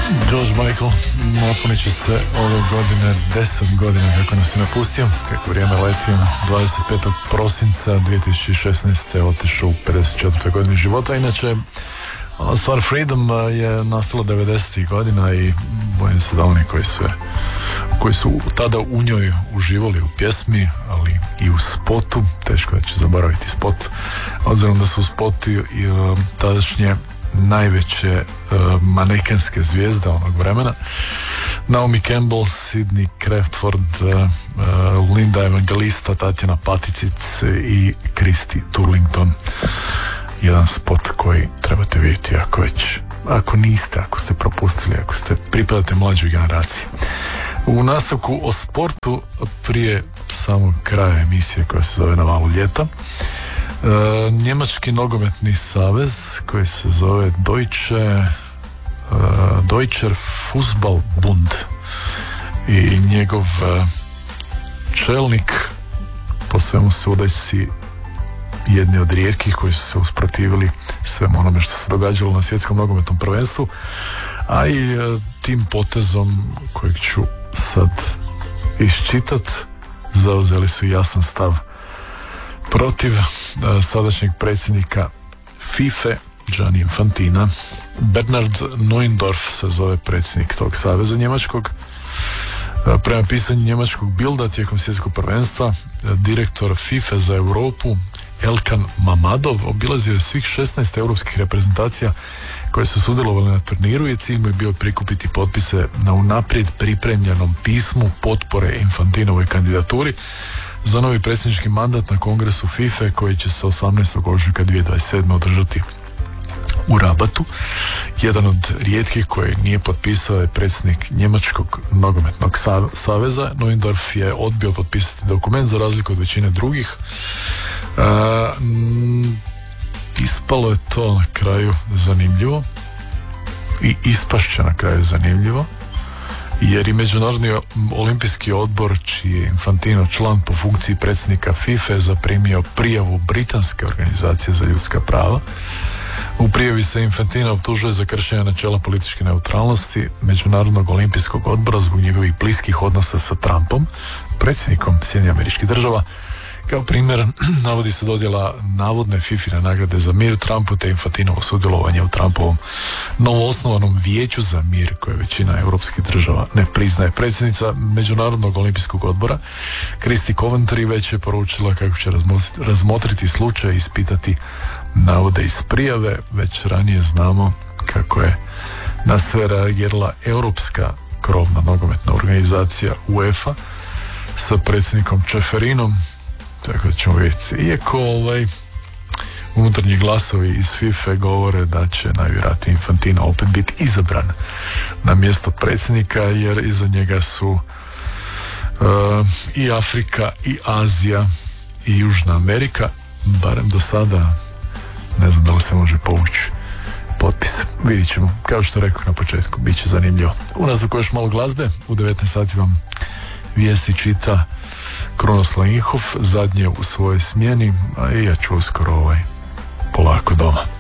George Michael napunit će se ove godine 10 godina kako nas je napustio, kako vrijeme leti. 25. prosinca 2016. otišao u 54. godini života. Inače, stvar Freedom je nastala 90. godina i bojim se da oni koji su tada u njoj uživali u pjesmi, ali i u spotu, teško da će zaboraviti spot, obzirom da su u spotu i tadašnje najveće manekenske zvijezde onog vremena: Naomi Campbell, Sidney Crawford, Linda Evangelista, Tatjana Paticic i Christy Turlington. Jedan spot koji trebate vidjeti ako niste, ako ste propustili, ako ste pripadate mlađoj generaciji. U nastavku o sportu, prije samog kraja emisije koja se zove Na valu ljeta, Njemački nogometni savez koji se zove Deutscher Fußballbund i njegov čelnik, po svemu sudeći jedni od rijetkih koji su se usprotivili svemu onome što se događalo na svjetskom nogometnom prvenstvu, a i tim potezom kojeg ću sad iščitat, zauzeli su jasan stav protiv sadašnjeg predsjednika FIFA Gianni Infantina. Bernard Neuendorf se zove predsjednik tog saveza njemačkog. Prema pisanju njemačkog Bilda, tijekom svjetskog prvenstva direktor FIFA za Europu Elkan Mamadov obilazio je svih 16 europskih reprezentacija koje su sudjelovali na turniru i cilj mu je bio prikupiti potpise na unaprijed pripremljenom pismu potpore Infantinovoj kandidaturi za novi predsjednički mandat na kongresu FIFA koji će se 18. ožujka 2027. održati u Rabatu. Jedan od rijetkih koji nije potpisao je predsjednik Njemačkog nogometnog saveza. Neuendorf je odbio potpisati dokument za razliku od većine drugih. Ispalo je to na kraju zanimljivo i ispašće na kraju zanimljivo, jer i Međunarodni olimpijski odbor, čiji je Infantino član po funkciji predsjednika FIFA, je zaprimio prijavu britanske organizacije za ljudska prava. U prijavi se Infantino optužuje za kršenje načela političke neutralnosti Međunarodnog olimpijskog odbora zbog njegovih bliskih odnosa sa Trumpom, predsjednikom Sjedinjenih Američkih Država. Kao primjer navodi se dodjela navodne FIFA-ine nagrade za mir Trumpu te Infantinovo sudjelovanje u Trumpovom novoosnovanom vijeću za mir koje većina europskih država ne priznaje. Predsjednica Međunarodnog olimpijskog odbora Christy Coventry već je poručila kako će razmotriti slučaj i ispitati navode iz prijave. Već ranije znamo kako je na sve reagirala europska krovna nogometna organizacija UEFA sa predsjednikom Čeferinom. Tako da ćemo vidjeti. Iako unutarnji glasovi iz FIFA govore da će najvjerojatnije Infantino opet biti izabran na mjesto predsjednika, jer iza njega su i Afrika i Azija i Južna Amerika. Barem do sada ne znam da li se može povući potpis. Vidit ćemo. Kao što rekao na početku, bit će zanimljivo. U nastavku još malo glazbe. U 19 sati vam vijesti čita Krunoslav Inhof, zadnje u svojoj smjeni, a i ja ću uskoro polako doma.